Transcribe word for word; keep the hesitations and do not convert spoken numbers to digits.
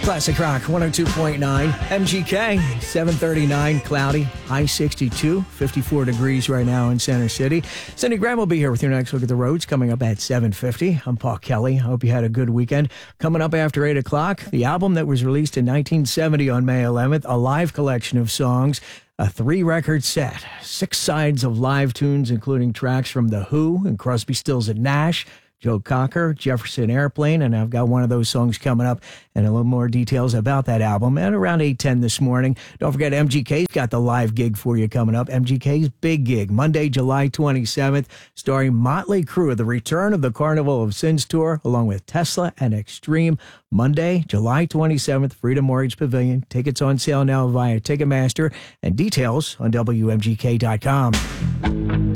Classic Rock one oh two point nine. M G K, seven thirty-nine, cloudy, high sixty-two, fifty-four degrees right now in Center City. Cindy Graham will be here with your next look at the roads coming up at seven fifty. I'm Paul Kelly. I hope you had a good weekend. Coming up after eight o'clock, the album that was released in nineteen seventy on May eleventh, a live collection of songs, a three-record set, six sides of live tunes, including tracks from The Who and Crosby, Stills and Nash, Joe Cocker, Jefferson Airplane, and I've got one of those songs coming up and a little more details about that album at around eight ten this morning. Don't forget, M G K's got the live gig for you coming up. M G K's big gig, Monday, July twenty-seventh, starring Motley Crue, the return of the Carnival of Sins tour, along with Tesla and Extreme. Monday, July twenty-seventh, Freedom Mortgage Pavilion. Tickets on sale now via Ticketmaster, and details on W M G K dot com.